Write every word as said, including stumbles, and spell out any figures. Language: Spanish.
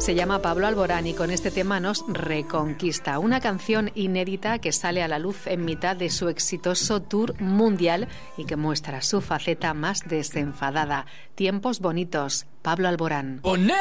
Se llama Pablo Alborán y con este tema nos reconquista. Una canción inédita que sale a la luz en mitad de su exitoso tour mundial y que muestra su faceta más desenfadada. Tiempos bonitos, Pablo Alborán.